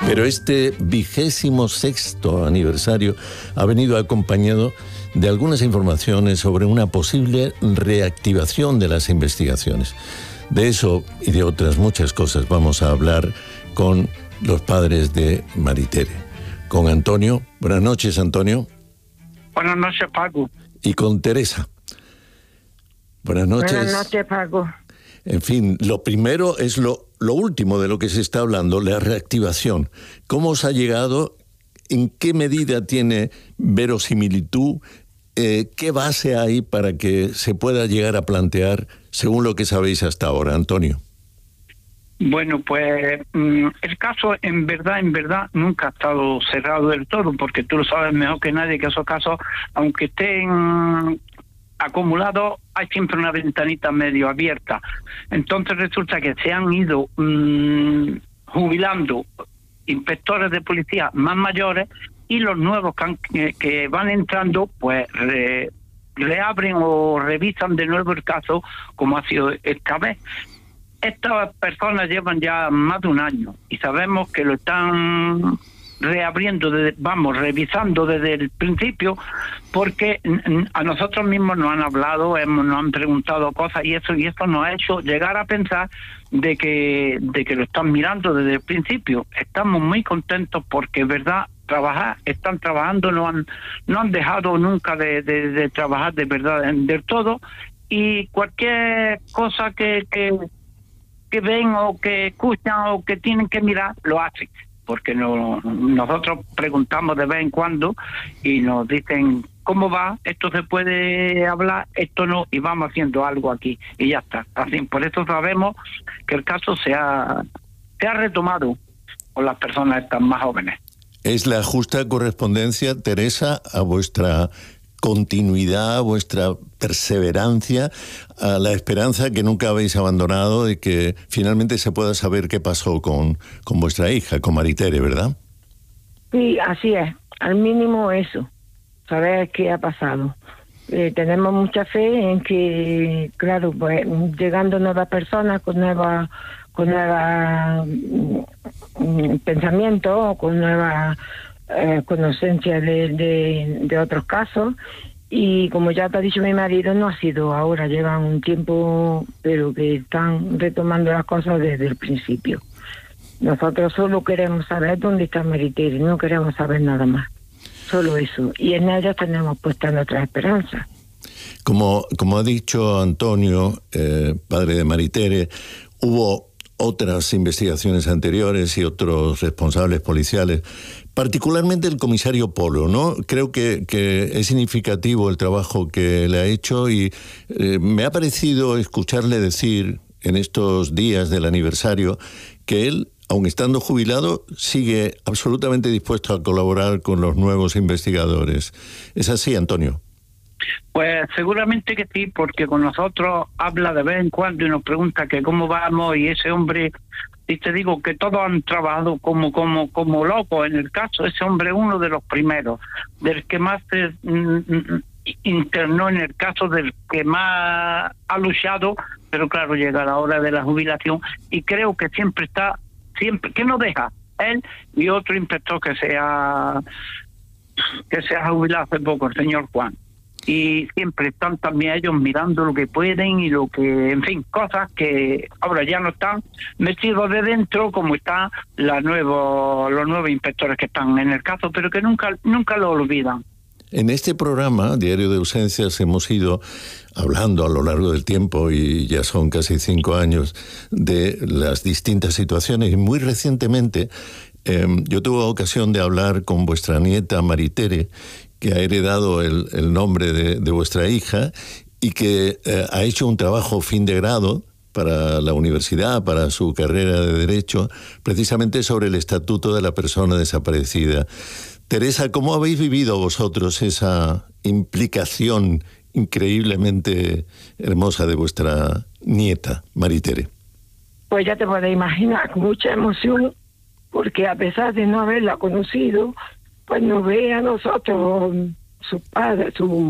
Pero este 26º aniversario ha venido acompañado de algunas informaciones sobre una posible reactivación de las investigaciones. De eso y de otras muchas cosas vamos a hablar con los padres de Maritere. Con Antonio. Buenas noches, Antonio. Buenas noches, Paco. Y con Teresa. Buenas noches. Buenas noches, Paco. En fin, lo primero es lo último de lo que se está hablando, la reactivación. ¿Cómo os ha llegado? ¿En qué medida tiene verosimilitud? ¿Qué base hay para que se pueda llegar a plantear según lo que sabéis hasta ahora, Antonio? Bueno, pues el caso en verdad nunca ha estado cerrado del todo, porque tú lo sabes mejor que nadie que esos casos, aunque estén acumulados, hay siempre una ventanita medio abierta. Entonces resulta que se han ido jubilando inspectores de policía más mayores, y los nuevos que van entrando pues reabren o revisan de nuevo el caso, como ha sido esta vez. Estas personas llevan ya más de un año y sabemos que lo están reabriendo, revisando desde el principio, porque a nosotros mismos nos han hablado, nos han preguntado cosas, y esto nos ha hecho llegar a pensar de que lo están mirando desde el principio. Estamos muy contentos porque es verdad, están trabajando, no han dejado nunca de trabajar de verdad del todo, y cualquier cosa que ven o que escuchan o que tienen que mirar, lo hacen, porque nosotros preguntamos de vez en cuando y nos dicen cómo va, esto se puede hablar, esto no, y vamos haciendo algo aquí y ya está. Así, por eso sabemos que el caso se ha retomado con las personas estas más jóvenes. Es la justa correspondencia, Teresa, a vuestra continuidad, a vuestra perseverancia, a la esperanza que nunca habéis abandonado de que finalmente se pueda saber qué pasó con vuestra hija, con Maritere, ¿verdad? Sí, así es. Al mínimo eso, saber qué ha pasado. Tenemos mucha fe en que, claro, pues llegando nuevas personas con nueva pensamientos, con nueva conocencia de otros casos, y como ya te ha dicho mi marido, no ha sido ahora, llevan un tiempo, pero que están retomando las cosas desde el principio. Nosotros solo queremos saber dónde está Maritere, no queremos saber nada más, solo eso, y en ellos tenemos puesta nuestra esperanza. Como ha dicho Antonio, padre de Maritere, hubo otras investigaciones anteriores y otros responsables policiales, particularmente el comisario Polo, ¿no? Creo que es significativo el trabajo que le ha hecho, y me ha parecido escucharle decir en estos días del aniversario que él, aun estando jubilado, sigue absolutamente dispuesto a colaborar con los nuevos investigadores. ¿Es así, Antonio? Pues seguramente que sí, porque con nosotros habla de vez en cuando y nos pregunta que cómo vamos, y ese hombre, y te digo que todos han trabajado como locos en el caso. Ese hombre es uno de los primeros, del que más se internó en el caso, del que más ha luchado, pero claro, llega la hora de la jubilación, y creo que siempre que no deja, él y otro inspector que se ha jubilado hace poco, el señor Juan. Y siempre están también ellos mirando lo que pueden y lo que, en fin, cosas que ahora ya no están metidos de dentro, como están los nuevos inspectores que están en el caso, pero que nunca lo olvidan. En este programa, Diario de Ausencias, hemos ido hablando a lo largo del tiempo, y ya son casi 5 años, de las distintas situaciones, y muy recientemente yo tuve ocasión de hablar con vuestra nieta Maritere, que ha heredado el nombre de vuestra hija, y que ha hecho un trabajo fin de grado para la universidad, para su carrera de Derecho, precisamente sobre el Estatuto de la Persona Desaparecida. Teresa, ¿cómo habéis vivido vosotros esa implicación increíblemente hermosa de vuestra nieta, Maritere? Pues ya te puedes imaginar, con mucha emoción, porque a pesar de no haberla conocido, pues nos ve a nosotros, su padre,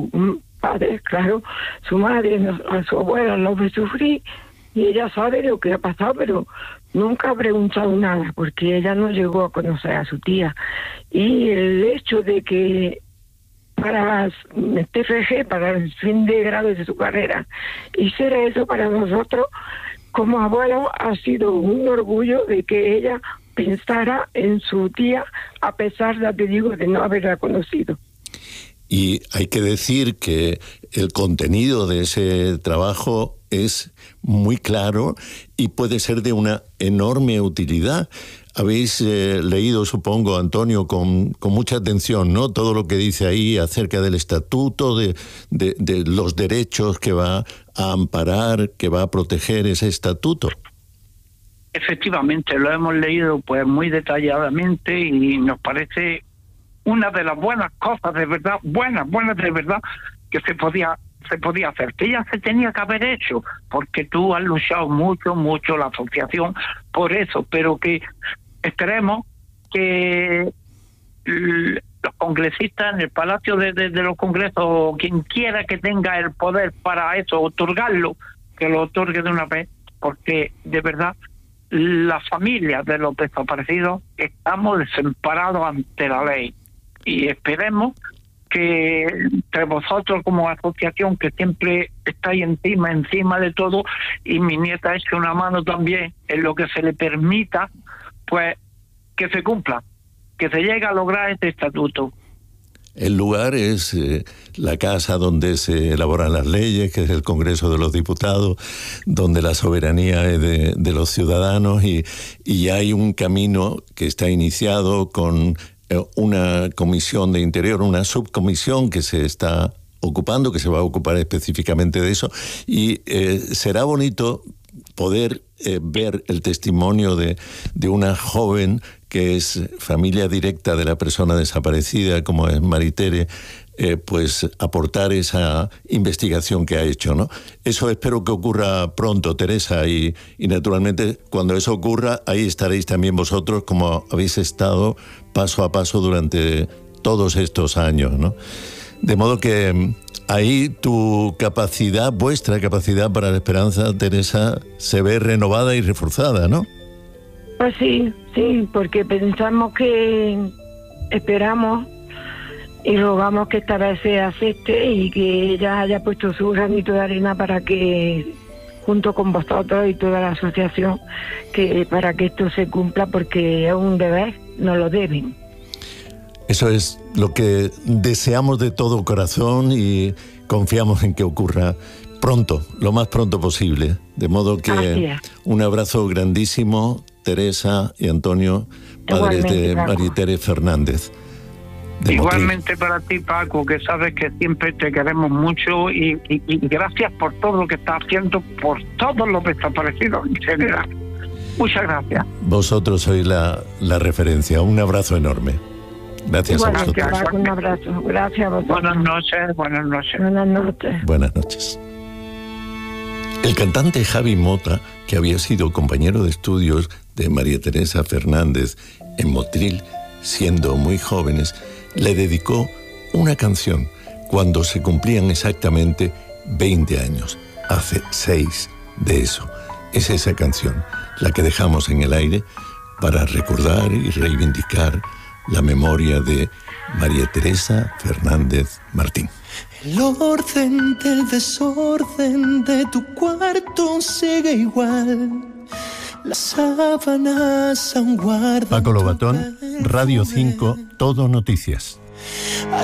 claro, su madre, a su abuela nos ve sufrir, y ella sabe lo que ha pasado, pero nunca ha preguntado nada, porque ella no llegó a conocer a su tía. Y el hecho de que para TFG, para el fin de grado de su carrera, hiciera eso para nosotros, como abuelo, ha sido un orgullo de que ella pensara en su tía, a pesar, ya te digo, de no haberla conocido. Y hay que decir que el contenido de ese trabajo es muy claro y puede ser de una enorme utilidad. Habéis leído, supongo, Antonio, con mucha atención, ¿no? Todo lo que dice ahí acerca del estatuto, de los derechos que va a amparar, que va a proteger ese estatuto. Efectivamente, lo hemos leído pues muy detalladamente y nos parece una de las buenas cosas de verdad, buenas de verdad, que se podía hacer, que ya se tenía que haber hecho, porque tú has luchado mucho la asociación por eso, pero que esperemos que los congresistas en el Palacio de los Congresos, quien quiera que tenga el poder para eso, otorgarlo, que lo otorgue de una vez, porque de verdad las familias de los desaparecidos estamos desamparados ante la ley. Y esperemos que entre vosotros como asociación, que siempre estáis encima de todo, y mi nieta eche una mano también en lo que se le permita, pues que se cumpla, que se llegue a lograr este estatuto. El lugar es la casa donde se elaboran las leyes, que es el Congreso de los Diputados, donde la soberanía es de los ciudadanos, y hay un camino que está iniciado con una comisión de interior, una subcomisión que se está ocupando, que se va a ocupar específicamente de eso, y será bonito poder ver el testimonio de una joven que es familia directa de la persona desaparecida, como es Maritere, pues aportar esa investigación que ha hecho, ¿no? Eso espero que ocurra pronto, Teresa, y naturalmente cuando eso ocurra, ahí estaréis también vosotros, como habéis estado paso a paso durante todos estos años, ¿no? De modo que ahí tu capacidad, vuestra capacidad para la esperanza, Teresa, se ve renovada y reforzada, ¿no? Pues sí, porque pensamos que esperamos y rogamos que esta vez se acepte y que ella haya puesto su granito de arena para que, junto con vosotros y toda la asociación, que para que esto se cumpla, porque es un deber, nos lo deben. Eso es lo que deseamos de todo corazón y confiamos en que ocurra pronto, lo más pronto posible. De modo que un abrazo grandísimo, Teresa y Antonio, padres de Maritere Fernández. Igualmente para ti, Paco, que sabes que siempre te queremos mucho y gracias por todo lo que estás haciendo por todos los desaparecidos en general. Muchas gracias. Vosotros sois la referencia. Un abrazo enorme. Gracias a vosotros. Gracias, Paco, un abrazo. Gracias a vosotros. Buenas noches. Buenas noches. Buenas noches. El cantante Javi Mota, que había sido compañero de estudios de María Teresa Fernández en Motril, siendo muy jóvenes, le dedicó una canción cuando se cumplían exactamente 20 años. Hace 6 de eso. Es esa canción la que dejamos en el aire para recordar y reivindicar la memoria de María Teresa Fernández Martín. El orden del desorden de tu cuarto sigue igual. Las sábanas aún guardan. Paco Lobatón, Radio 5, Todo Noticias.